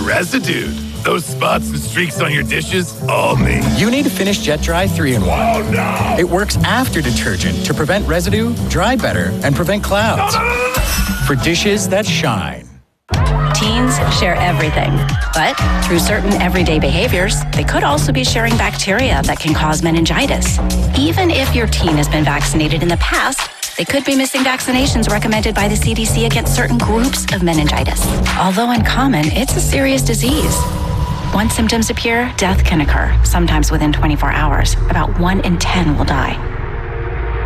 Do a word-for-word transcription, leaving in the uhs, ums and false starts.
residue. Those spots and streaks on your dishes, all me. You need to Finish Jet Dry three in one. Oh, no! It works after detergent to prevent residue, dry better, and prevent clouds. No, no, no, no. For dishes that shine. Teens share everything, but through certain everyday behaviors, they could also be sharing bacteria that can cause meningitis. Even if your teen has been vaccinated in the past, they could be missing vaccinations recommended by the C D C against certain groups of meningitis. Although uncommon, it's a serious disease. Once symptoms appear, death can occur, sometimes within twenty-four hours. About one in ten will die.